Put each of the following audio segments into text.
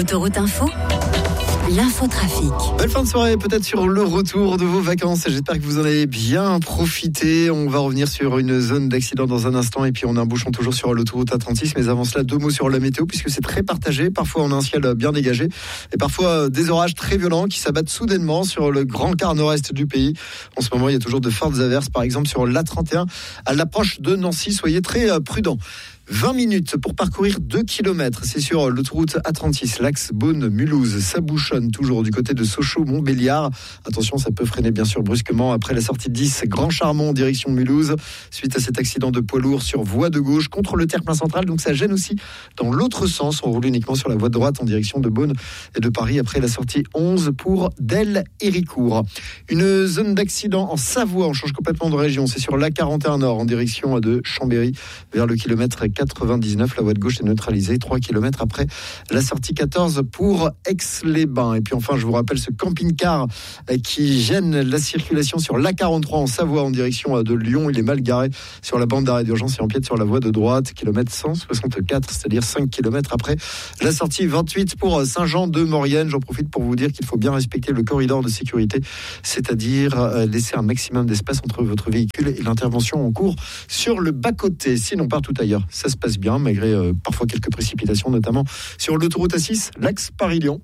Autoroute Info, l'infotrafic. Belle fin de soirée, peut-être sur le retour de vos vacances. J'espère que vous en avez bien profité. On va revenir sur une zone d'accident dans un instant. Et puis on a un bouchon toujours sur l'autoroute A36. Mais avant cela, 2 mots sur la météo, puisque c'est très partagé. Parfois on a un ciel bien dégagé. Et parfois des orages très violents qui s'abattent soudainement sur le grand quart nord-est du pays. En ce moment, il y a toujours de fortes averses. Par exemple sur l'A31, à l'approche de Nancy. Soyez très prudents. 20 minutes pour parcourir 2 km. C'est sur l'autoroute A36, l'axe Beaune-Mulhouse. Ça bouchonne toujours du côté de Sochaux-Montbéliard. Attention, ça peut freiner bien sûr brusquement après la sortie de 10 Grand Charmont en direction de Mulhouse. Suite à cet accident de poids lourd sur voie de gauche contre le terre-plein central. Donc ça gêne aussi dans l'autre sens. On roule uniquement sur la voie de droite en direction de Beaune et de Paris après la sortie 11 pour Delle-Héricourt. Une zone d'accident en Savoie. On change complètement de région. C'est sur l'A41 Nord en direction de Chambéry vers le kilomètre 99, la voie de gauche est neutralisée 3 km après la sortie 14 pour Aix-les-Bains. Et puis enfin, je vous rappelle ce camping-car qui gêne la circulation sur l'A43 en Savoie en direction de Lyon. Il est mal garé sur la bande d'arrêt d'urgence et empiète sur la voie de droite, kilomètre 164, c'est-à-dire 5 km après la sortie 28 pour Saint-Jean-de-Maurienne. J'en profite pour vous dire qu'il faut bien respecter le corridor de sécurité, c'est-à-dire laisser un maximum d'espace entre votre véhicule et l'intervention en cours sur le bas-côté. Sinon, partout ailleurs, ça se passe bien, malgré parfois quelques précipitations, notamment sur l'autoroute A6, l'axe Paris-Lyon.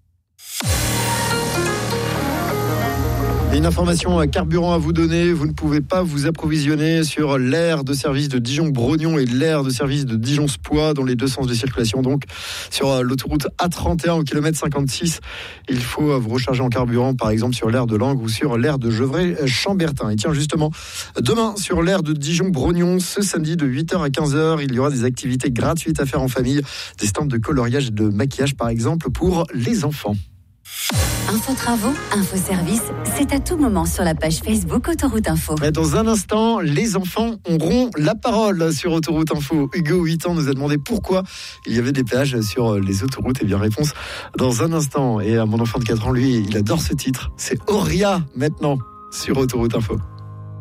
Et une information carburant à vous donner, vous ne pouvez pas vous approvisionner sur l'aire de service de Dijon-Brognon et l'aire de service de Dijon-Spoix dans les deux sens de circulation. Donc sur l'autoroute A31 au kilomètre 56, il faut vous recharger en carburant par exemple sur l'aire de Langres ou sur l'aire de Gevrey-Chambertin. Et tiens justement, demain sur l'aire de Dijon-Brognon, ce samedi de 8h à 15h, il y aura des activités gratuites à faire en famille, des stands de coloriage et de maquillage par exemple pour les enfants. Info travaux, info service, c'est à tout moment sur la page Facebook Autoroute Info. Et dans un instant, les enfants auront la parole sur Autoroute Info. Hugo, 8 ans, nous a demandé pourquoi il y avait des péages sur les autoroutes. Et bien, réponse dans un instant. Et à mon enfant de 4 ans, lui, il adore ce titre. C'est Auria maintenant sur Autoroute Info.